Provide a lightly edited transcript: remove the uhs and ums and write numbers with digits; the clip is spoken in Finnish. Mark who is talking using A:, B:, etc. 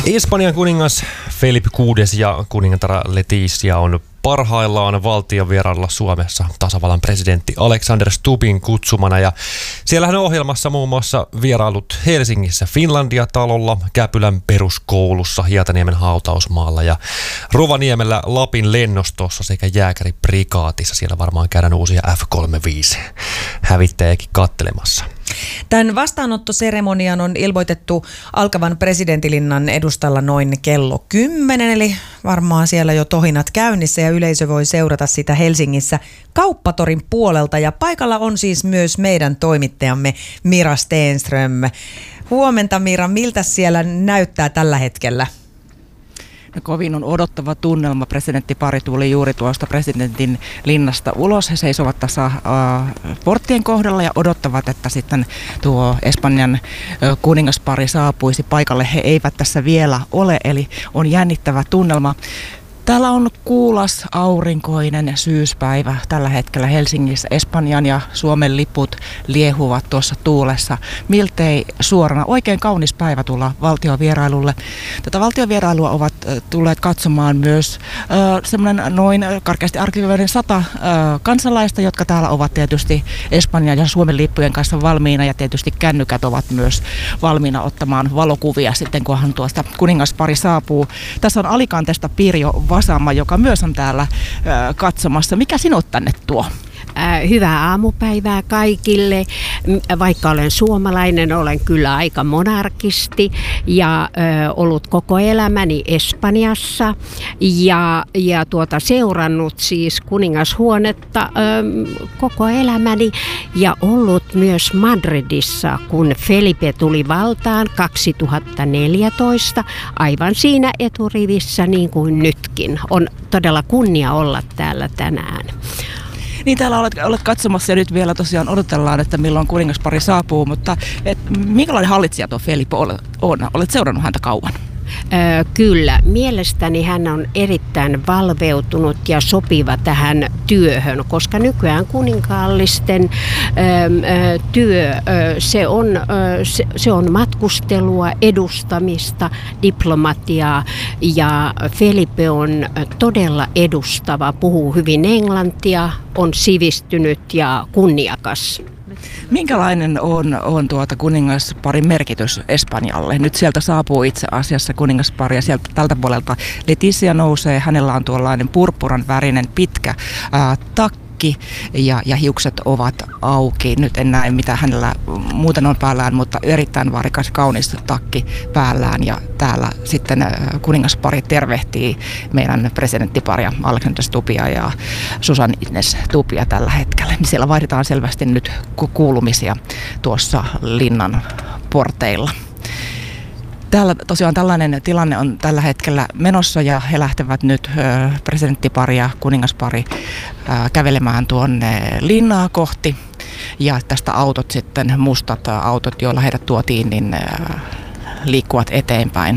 A: Espanjan kuningas Felipe VI ja kuningatar Letizia on parhaillaan valtionvierailla Suomessa tasavallan presidentti Alexander Stubbin kutsumana. Ja siellähän on ohjelmassa muun muassa vierailut Helsingissä Finlandia-talolla, Käpylän peruskoulussa, Hietaniemen hautausmaalla ja Rovaniemellä Lapin lennostossa sekä jääkäriprikaatissa. Siellä varmaan käydään uusia F-35 hävittäjäkin kattelemassa.
B: Tämän vastaanottoseremonian on ilmoitettu alkavan presidenttilinnan edustalla noin kello 10, eli varmaan siellä jo tohinat käynnissä ja yleisö voi seurata sitä Helsingissä Kauppatorin puolelta. Ja paikalla on siis myös meidän toimittajamme Mira Stenström. Huomenta Mira, miltä siellä näyttää tällä hetkellä?
C: No, kovin on odottava tunnelma. Presidenttipari tuli juuri tuosta presidentin linnasta ulos. He seisovat tässä porttien kohdalla ja odottavat, että sitten tuo Espanjan kuningaspari saapuisi paikalle. He eivät tässä vielä ole, eli on jännittävä tunnelma. Täällä on kuulas aurinkoinen syyspäivä tällä hetkellä Helsingissä. Espanjan ja Suomen liput liehuvat tuossa tuulessa. Miltei suorana. Oikein kaunis päivä tulla valtiovierailulle. Tätä valtiovierailua ovat tulleet katsomaan myös semmoinen noin karkeasti arvioiden 100 kansalaista, jotka täällä ovat tietysti Espanjan ja Suomen lippujen kanssa valmiina. Ja tietysti kännykät ovat myös valmiina ottamaan valokuvia sitten, kunhan tuosta kuningaspari saapuu. Tässä on Alicantesta Pirjo Vasama, joka myös on täällä katsomassa. Mikä sinut tänne tuo?
D: Hyvää aamupäivää kaikille. Vaikka olen suomalainen, olen kyllä aika monarkisti ja ollut koko elämäni Espanjassa ja seurannut siis kuningashuonetta koko elämäni ja ollut myös Madridissa, kun Felipe tuli valtaan 2014, aivan siinä eturivissä niin kuin nytkin. On todella kunnia olla täällä tänään.
C: Niin, täällä olet katsomassa ja nyt vielä tosiaan odotellaan, että milloin kuningaspari saapuu, mutta minkälainen hallitsija tuo Felipe on? Olet seurannut häntä kauan?
D: Kyllä. Mielestäni hän on erittäin valveutunut ja sopiva tähän työhön, koska nykyään kuninkaallisten työ, se on matkustelua, edustamista, diplomatiaa ja Felipe on todella edustava, puhuu hyvin englantia, on sivistynyt ja kunniakas.
C: Minkälainen on kuningasparin merkitys Espanjalle? Nyt sieltä saapuu itse asiassa kuningaspari ja sieltä tältä puolelta Letizia nousee. Hänellä on tuollainen purppuran värinen pitkä takki ja hiukset ovat auki. Nyt en näe mitä hänellä muuten on päällään, mutta erittäin värikäs kaunis takki päällään ja täällä sitten kuningaspari tervehtii meidän presidenttiparia Alexander Stubbia ja Susan Ines Stubbia tällä hetkellä. Siellä vaihdetaan selvästi nyt kuulumisia tuossa linnan porteilla. Täällä tosiaan tällainen tilanne on tällä hetkellä menossa ja he lähtevät nyt presidenttipari ja kuningaspari kävelemään tuonne linnaa kohti. Ja tästä autot sitten, mustat autot, joilla heidät tuotiin, niin liikkuvat eteenpäin.